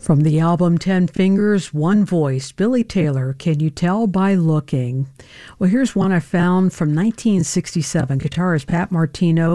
From the album Ten Fingers, One Voice, Billy Taylor, Can You Tell by Looking? Well, here's one I found from 1967. Guitarist Pat Martino